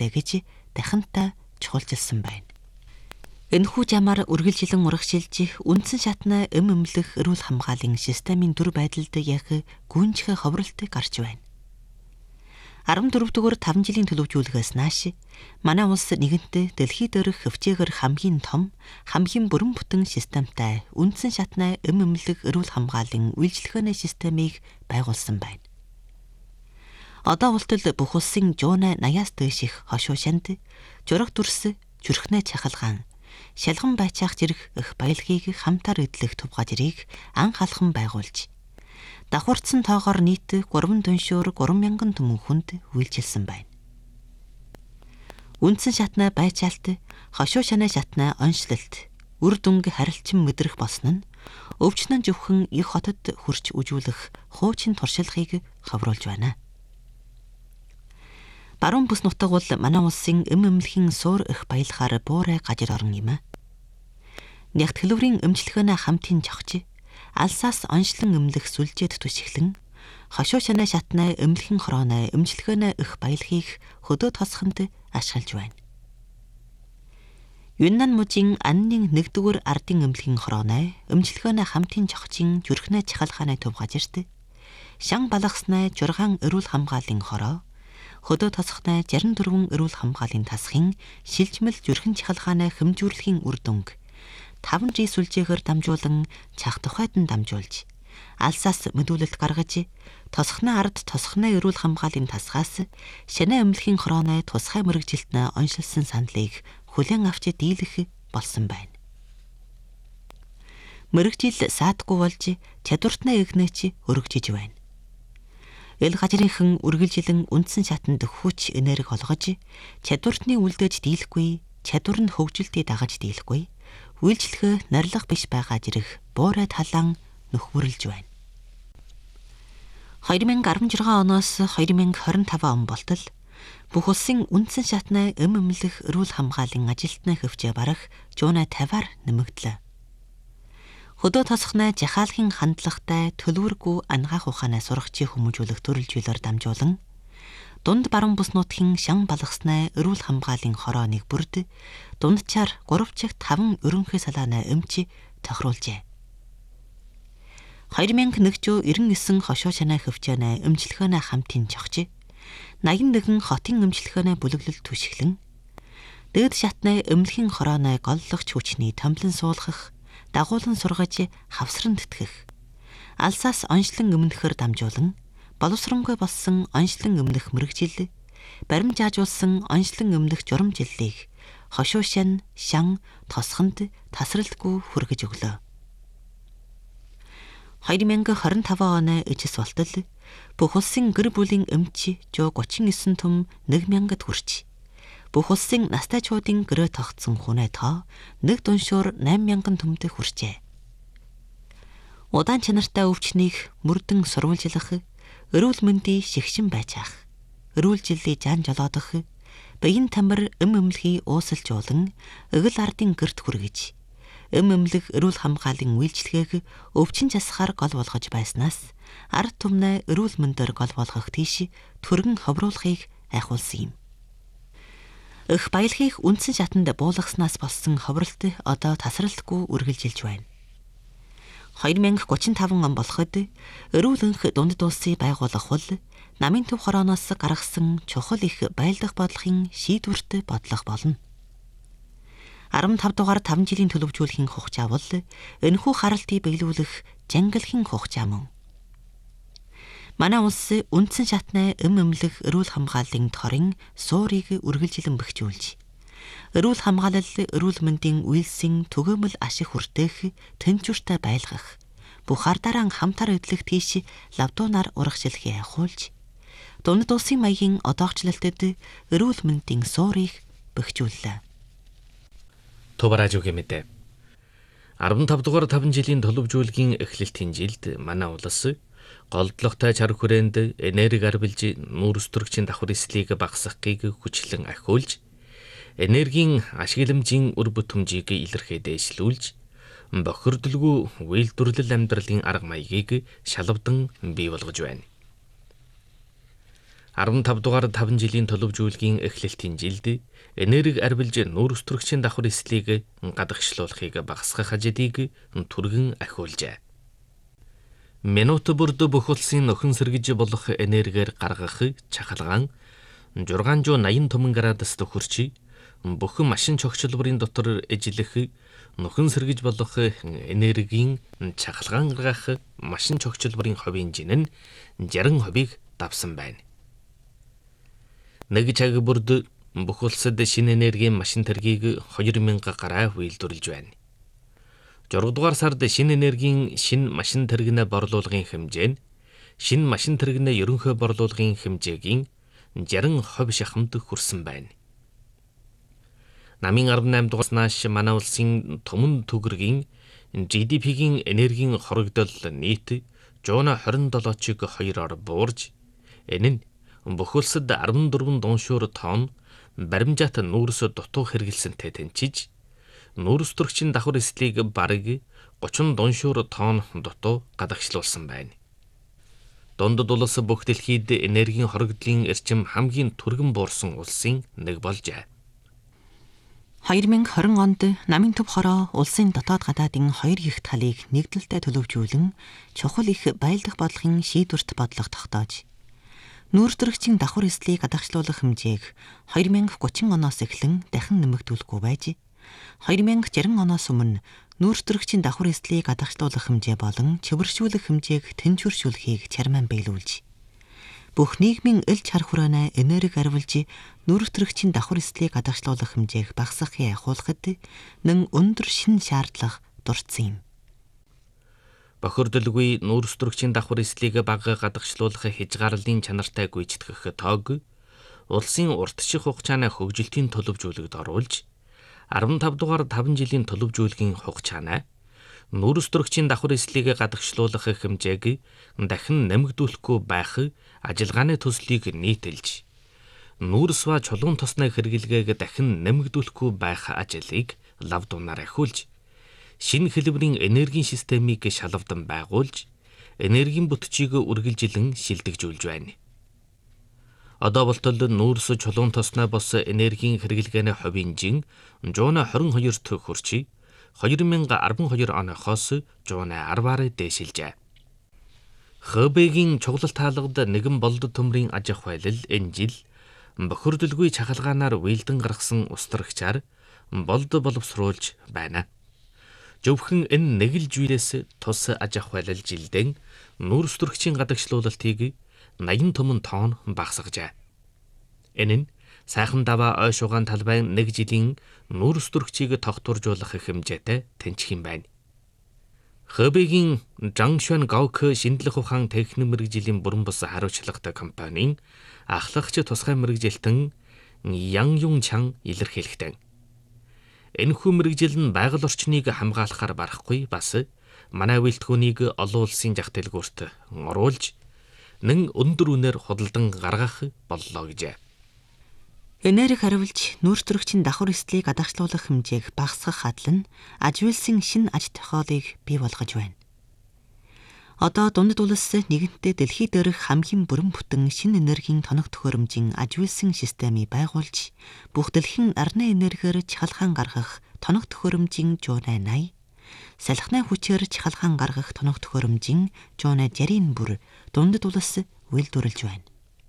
гэж дахинтай чухалчилсан байна. Энэхүү замаар үргэлжилэн урагшилж үндсэн шатны эмэмлэх эрүүл хамгааллын системийн дүр байдалд яг гүнжихэ ховролт гарч байна. 14-р 5 жилийн төлөвлөгөөс нааш манай улс нэгэнтээ дэлхийд дээрх хөвчөөгөр хамгийн том, хамгийн бүрэн бүтэн системтэй үндсэн шатны эмэмлэх эрүүл хамгааллын үйлчлэгээний системийг байгуулсан байна. Одоо болтол бүх улсын 180-аас дээш их хошуу шанд, жураг дүрс, зүрхнээ чахалгаан, шалган байцаах зэрэг их баялагийг хамтаар эдлэх төв газрыг анх алхан байгуулж, давхурцсан тоогоор нийт 3 дүншүүр 3,000 түмэн хүнд үйлчилсэн байна. Үндсэн шатны байцаалт, хошуу шаны шатны онцлолт, үр дүнг харилцан мэдрэх болсон нь өвчнөн зөвхөн их хотод хурч үжүүлэх хуучин туршлагыг хавруулж байна. Баруун бүс нутаг бол манай улсын эмэмлэхийн суур их баялахаар буурай гажир орон юм. Нягт хэлвэрийн эмчилгээний хамтын жогч, алсаас онцлон эмнэлэх сүлжээд түшиглэн, хошуу шаны шатны эмнэлэхийн хорооны эмчилгээний их баялагийг хөдөө тосхонд ашиглаж байна. Юннан мужийн аннын 1-р ардын эмнэлэхийн хорооны эмчилгээний хамтын жогчийн зүрхнээ чахалгааны төв газарт шан балгасны 6 эрүүл хамгааллын хороо, хөдөө тосхны 64 эрүүл хамгааллын тасхын шилжмэл зүрхэн чахалгааны хэмжүүрлэхийн үр дүнг 5G сүлжээгээр дамжуулан цах тухайдан дамжуулж, алсаас мэдүүлэлт гаргаж, тосхны ард тосхны эрүүл хамгааллын тасгаас шанаа эмнэлэхийн хорооны тусгай мэрэгжилтнээ оншилсан саналыг хүлээн авч дийлэх болсон байна. Мэрэгжил саадгүй болж чадвартны эгнээч өргөжж байна. Эл газрынхан үргэлжилэн үндсэн шатанд хүч энерги олгож, чадвартны үлдээж дийлэхгүй, чадвар нь хөгжилтийг дагаж дийлэхгүй, үйлчлэгээ нарилга биш байгаа зэрэг буурай талаан нөхвөрлж байна. 2016 оноос 2025 он болтол бүх улсын үндсэн шатны эмэмлэх эрүүл хамгааллын ажилтны хөвчөө барах 150-аар нэмэгдлээ. Хөдөө тосхны жахаалхын хандлагатай төлөвөргүй ангаах ухаанаа сургачийн хүмүүжүүлэх төрөлжүүлэлт дамжуулан, дунд баруун бүс нутгийн шан балгасны эрүүл хамгааллын хорооны бүрд дундчаар 3-5 ерөнхий салааны эмч тохируулжээ. 2199 хошуу шаны хөвчөөний эмчилгээний хамтын жогч, 81 хотын эмчилгээний бүлэглэл түшиглэн, дээд шатны эмнэлэхийн хорооны голлогч хүчний томлон суулгах, дагуулan сургаж хавсран тэтгэх, алсаас онцлон эмнэхээр дамжуулан, боловсронгүй болсон онцлон эмнэх мэрэгжил, баримжаажуулсан онцлон эмнэх журамжиллийг хошуу шан, шан, тосхонд тасралтгүй хүргэж өглөө. 2025 оны ижис болтол бүх улсын гэр бүлийн эмч 139 түм 1000-д хүрч, бүх улсын настайчуудын гэрээ тогтсон хүнээ тоо 1 дүншүүр 8,000 түмд хүрчээ. Удаан чанартай өвчнийг мөрдөн сурвалжлах, эрүүл мэндийн шигшин байцаах, эрүүл жилийн жан жолоодох, биеийн тамир эмэмлэхий уусалжуулан, эгэл ардын гэрт хүргэж, эмэмлэх эрүүл хамгааллын үйлчлэгээг өвчин засахаар гол болгож байснаас ард түмнээ эрүүл мэндээр гол болгох тийш түргэн ховруулахыг айхуулсан юм. Их баялагийг үндсэн шатанд буулгаснаас болсон ховролт одоо тасралтгүй үргэлжилж байна. 2035 он болоход эрүүлэнх дунд улсыг байгуулах бол намын төв хорооноос гаргасан чухал их байлдах бодлогын шийдвэрт бодлого болно. 15 дугаар 5 жилийн төлөвлөжүүлэхийн хугацаа бол энэхүү харалтыг биелүүлэх жангилхийн хугацаа мөн. Манай улс үндсэн шатны эмэмлэх эрүүл хамгааллын торын суурийг үргэлжилэн бэхжүүлж, эрүүл хамгаалал эрүүл мэндийн үйлсийн түгээмэл ашиг хүртээх тэнцвэртэй байлгах, бүх ардараа хамтар эдлэх тийш лавдуунаар урагшлахыг айхуулж, дунд улсын маягийн одоогчлолтод эрүүл мэндийн суурийг бэхжүүллээ. Тубаражуугийн мэдээ. 15 дугаар 5 жилийн төлөвлөжүүлгийн эхлэлтийн жилд манай улс голдлоготой чар хүрээнд энерги арвилж нүүрсдөрөгчийн давхар эслийг багасгахыг хүчлэн ахиулж, энергийн ашигламжийн үр бүтэмжийг илэрхий дээшлүүлж, бохирдолгүй үйлдвэрлэл амьдралын арга маягийг шалавдан бий болгож байна. 15 дугаар 5 жилийн төлөвжүүлгийн эхлэлтийн жилд энерги арвилж нүүрс төрөгчийн давхар эслийг гадагшлуулахыг багасгах ажлыг түргэн ахиулжээ. Минут бүрд бүх улсын нөхөн сэргэж болох энергиэр гаргах чахалгаан 680 түмэн градуст хүрч бүх машин чогчлборын дотор эжлэх нөхөн сэргэж болох энергийн чахалгаан гаргах машин чогчлборын хувийн жин нь 60%-ийг давсан байна. Нэг цаг бүрд бүх улсад шинэ энергийн машин тэргийг 2000 гараа үйлдвэрлэж байна. 6 дугаар сард шинэ энергийн шинэ машин тэрэгнээ борлуулгын хэмжээ нь шинэ машин тэрэгнээ ерөнхий борлуулгын хэмжээгийн 60% шахамд хүрсэн байна. Намын 18 дугаараас нааш манай улсын төмөн төгрөгийн GDP-гийн энергийн хорогдол нийт 127.2 2-оор буурж энэ нь бүх улсад 14 дуншуур тонн баримжаат нүүрс дутуу хэрэгэлсэнтэй тэнцэж нүүрс төрөгчийн давхар эслийг бараг 30 дуншуур тонн дутуу гадагшлуулсан байна. Дундад улс бүх дэлхийд энергийн хорогдлын эрчим хамгийн түргэн буурсан улсын нэг болжээ. 2020 онд намын төв хороо улсын дотоод гадаадын хоёр их талыг нэгдэлтэй төлөвжүүлэн чухал их байлдах бодлогын шийдвэрт бодлого тогтоож нүүрс төрөгчийн давхар эслийг гадагшлуулах хэмжээг 2030 оноос эхлэн дахин нэмэгдүүлэхгүй байж 2060 оноос өмнө нүүрс төрөгчийн давхар эслийг гадагшлуулах хэмжээ болон чөвөршүүлэх хэмжээг тэнцвэршүүлэхийг чармаан биелүүлж бүх нийгмийн ил чар хүрээний энерги арвилж нүүрс төрөгчийн давхар эслийг гадагшлуулах хэмжээг багасгахыг ахиулахад нэн өндөр шин шаардлага дурдсан юм. Бохирдолгүй нүүрс төрөгчийн давхар эслийг бага гадагшлуулах хязгаарлалын чанартай гүйцэтгэх тоог улсын уртших хугацааны хөгжилтийн төлөвжүүлэгт оруулж 15 дугаар 5 жилийн төлөвжүүлгийн хугацааны нүүрс төрөгчийн давхар эслийг гадагшлуулах хэмжээг дахин нэмэгдүүлэхгүй байх ажиллагааны төслийг нийтэлж нүүрс ба чулуун тосны хэрэглэгээг дахин нэмэгдүүлэхгүй байх ажлыг лав дунаар ахиулж шинэ хэлбэрийн энергийн системийг шалавдан байгуулж энергийн бүтцийг үргэлжилэн шилдэгжүүлж байна. Одоо болтол нүүрс чулуун тосны бос энергийн хэрэглэгээний хувийн жин 122 төгрөг хүрч 2012 оноохоос 110-аар дээшилжээ. Хэбэгийн чуглал таалгад нэгэн болд төмрийн аж ахуй байлал энэ жил бохирдолгүй чахалгаанаар уйлдан гаргасан устрагчаар болд боловсруулж байна. Зөвхөн энэ нэг л жүйрээс тус аж ахуй байлал жилдээ нүүрс төрөгчийн гадагшлуулалтыг 80 түмэн тонн багасгажээ. Энэ нь сайхан даваа ой шугаан талбай нэг жилийн нүүрс төрөгчийг тогтворжуулах хэмжээтэй тэнцэх юм байна. Хэбэгийн Жангшуан Гаок шинжлэх ухаан техник мэргэжлийн бүрэн бус хариуцлагатай компанийн ахлагч тусгай мэргэжилтэн Ян Юн Чан илэрхийлэхдээ энэхүү мэргэжил нь байгаль орчныг хамгаалахаар барахгүй бас манай үйлдэгчнийг олон улсын зах дэлгүүрт оруулж нэн өндөр үнээр худалдан гаргах боллоо гэжээ. Энерги хариулж нүүрс төрөгчийн давхар эслийг гадагшлуулах хэмжээг багасгах адил нь аж үйлсийн шинэ аж тохиолыг бий болгож байна. Одоо дундад улс нэгэнтээ дэлхий дээрх хамгийн бүрэн бүтэн шинэ энергийн тоног төхөөрөмжийн аж үйлсийн системийг байгуулж бүх дэлхийн арны энергиэр чахалгаан гаргах тоног төхөөрөмжийн 180, салхины хүчээр чахалгаан гаргах тоног төхөөрөмжийн 160-ийн бүр дундад улс үйлдвэрлэж байна.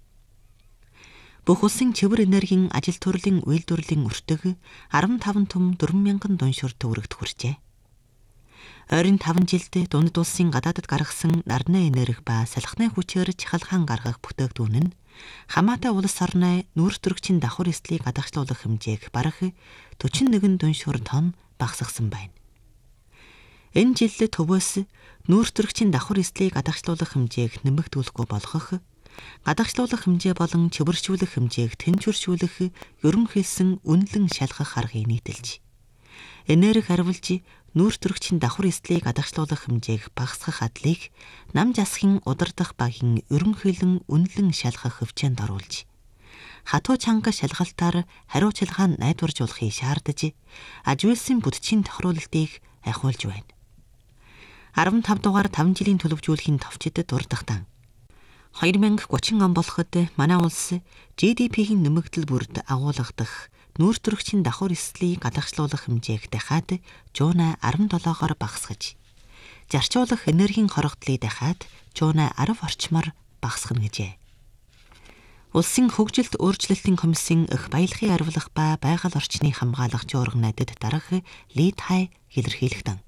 Бүх улсын цэвэр энергийн ажил төрлийн үйлдвэрлэлийн өртөг 15 түм 4,000 дуншуур төгрөгт хүрчээ. Ойрын 5 жилд дундад улсын гадаадд гаргасан нарны энерги ба салхины хүчээр чахалгаан гаргах бүтээгдэхүүн нь хамаатай улс орны нүүрс төрөгчийн давхар эслийг гадагшлуулах хэмжээг бараг 41 дуншуур тонн багасгасан байна. Энэ жил төвөөс нүүрс төрөгчийн давхар эслийг гадагшлуулах хэмжээг нэмэгдүүлэхгүй болгох, гадагшлуулах хэмжээ болон чөвөршүүлэх хэмжээг тэнцвэршүүлэх ерөнхийдсөн үнэлэн шалгах аргыг нийтэлж энерги хариулж нүүрс төрөгчийн давхар эслийг гадагшлуулах хэмжээг багасгах адлыг нам засгийн удирдах багийн ерөнхийлөн үнэлэн шалгах хөвчөөнд оруулж хатуу чанга шалгалтаар хариуцлагаа найдваржуулахыг шаардаж аж үйлсийн бүтцийн тохируулалтыг ахиулж байна. 15 дугаар 5 жилийн төлөвжүүлэхийн товчид дурдахтан 2030 он болоход манай улс GDP-ийн нэмэгдэл бүрд агуулгадах нүүр төрөгчийн давхар эслийг гадагшлуулах хэмжээг дахиад 17%-оор багасгаж, зарчуулах энергийн хорогдлыг дахиад 10 орчмоор багасгана гэжээ. Улсын хөгжилт өөрчлөлтийн комиссийн их баялагын арвилах ба байгаль орчныг хамгаалагч орган надад дарга Ли Тай илэрхийлэгдэн.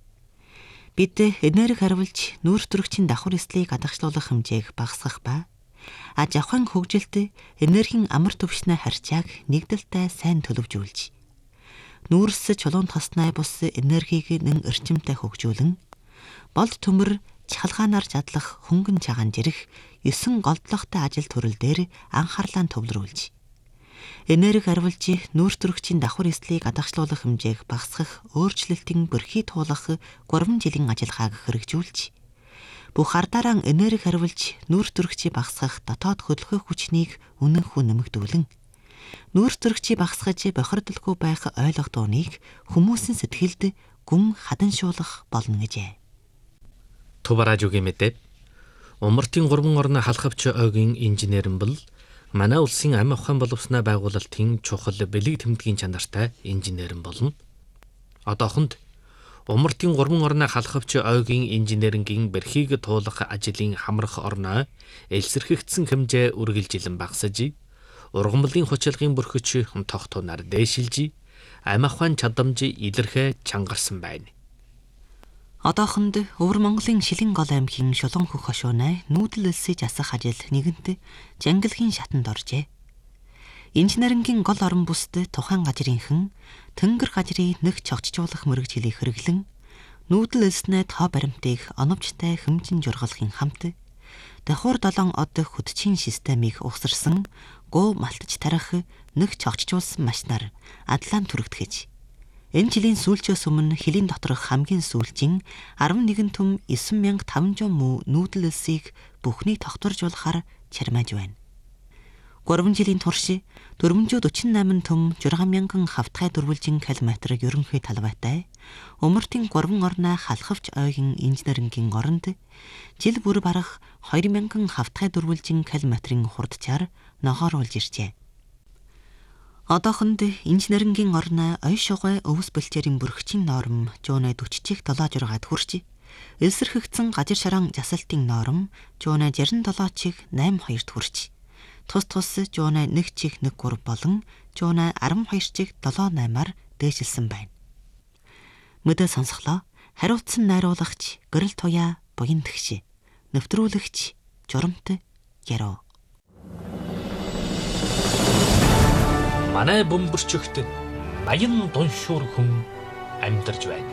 Бид энерги хариулж нүүр төрөгчийн давхар эслийг гадагшлуулах хэмжээг багасгах ба аж ахуйн хөгжилд энергийн амар түвшний харьцааг нэгдэлтэй сайн төлөвжүүлж, нүүрс чулуун тосноо бус энергийг нэн эрчимтэй хөгжүүлэн, болд төмөр чахалгаанаар задлах хөнгөн чагаан жирэх 9 голдлогтой ажил төрөл дээр анхаарлаа төвлөрүүлж, энерги хариулж нүүр төрөгчийн давхар эслийг гадагшлуулах хэмжээг багасгах өөрчлөлтийн бэрхий туулах 3 жилийн ажиллагааг хэрэгжүүлж, бүх ардараа энерги хариулж нүүр төрөгчийг багасгах дотоод хөдөлгөөх хүчнийг үнэнхүү нэмэгдүүлэн, нүүр төрөгчийг багасгаж бохирдолгүй байх ойлгодооныг хүмүүсийн сэтгэлд гүн хаданшуулах болно гэжээ. Тубаражугийн мэдээ. Умартын 3 орны халхавч ойгийн инженерэн бол манай улсын амь ухаан боловсноо байгуулалтын чухал бэлэг тэмдгийн чанартай инженерэн болно. Одоохонд Умартын 3 орны халхавч ойгийн инженерингийн бэрхийг туулах ажлын хамрах орноо элсэрхэгдсэн хэмжээ үргэлжилэн багасж, ургамлын хүчилгын бүрхөч тогтоонаар дээшилж, амь ухаан чадамж илэрхэ чангарсан байна. Одоохонд Өвөр Монголын Шилэн гол аймгийн Шулуун хөх хошуунай нүүдэл элсэж асах ажил нэгэнт жангилгийн шатанд оржээ. Инженерингийн гол орон бүсд тухайн газрынхан тэнгэр газрыг нэг чогчжуулах мөрөгжлийг хэрэглэн, нүүдэл элснээ тоо баримтыг оновчтой хэмжин жургалахын хамт давхар 7 од хөтчийн системийг угсарсан гоо малтаж тарих нэг чогчжуулсан машинаар адлаан түрэгдэхэж, энэ жилийн сүүлчээс өмнө хилийн доторх хамгийн сүүлчийн 11 түм 9500 мүү нүүдэл элсийг бүхнийг тогтворжуулахаар чармааж байна. 3 жилийн турш 448 түм 6000 хавтгай дөрвөлжин километрыг ерөнхий талбайтай Умартын 3 орны халхавч ойгийн инженерингийн оронд жил бүр барах 2000 хавтгай дөрвөлжин километрийн хурдчаар ногооруулж иржээ. Одоохонд инженерингийн орны ой шугай өвс бэлчээрийн бүрхчийн норм 140-ийг 76-ад хүрч, элсэрхэгдсэн газар шаран засалтын норм 167-ийг 82-д хүрч, тус 101-ийг 1.3 болон 112-ийг 7.8-аар дээшилсэн байна. Мэдээ сонсголоо хариуцсан найруулагч гэрэл туяа буян тэгш, нэвтрүүлэгч журамт яруу. Манай бөмбөрчөгт баян дуншуур хүн амьдарч байна.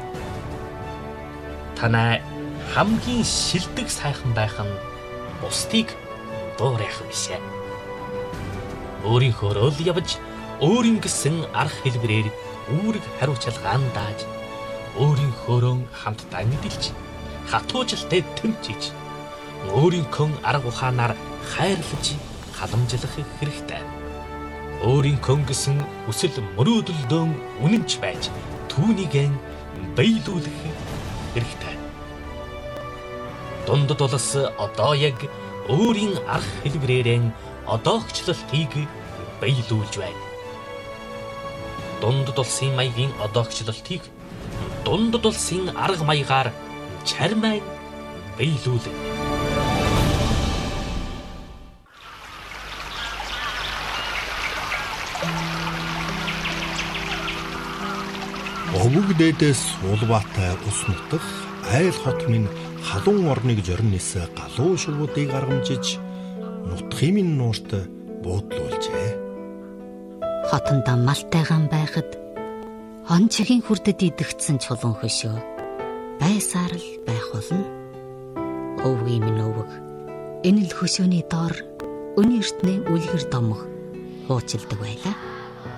Танай хамгийн шилдэг сайхан байх нь бусдыг дуурайх бишээ. Өөрийнхөө л явж, өөрийн гэсэн арга хэлбэрээр үүрэг хариуцлагаан дааж, өөрийнхөөрөө хамтдаа мэдэлж, хатуужилтай тэмцэж, өөрийнхөө арга ухаанаар хайрлаж, халамжлах хэрэгтэй. Өөрийнхөө гэсэн хүсэл мөрөөдөлдөө үнэнч байж, түүнийг биелүүлэх хэрэгтэй. Дундад улс одоо яг өөрийн арга хэлбэрээр одоогчлолтыг биелүүлж байна. Дундад улсын маягийн одоогчлолтыг дундад улсын арга маягаар чармай биелүүлнэ. Өвөг дээдээс улбаатай ус нутах айл хот минь халуун орныг жорнис галуу шувуудыг аргамжиж нутхын минь нуурт буудлуулжээ. Хотондоо малтайгаан байхад он чигийн хүрдэд идэгдсэн чулуун хөшөө байсаар л байх болно. Өвгийн минь өвөг энэ л хөшөөний доор өн эртний үлгэр домох хуучилдаг байлаа.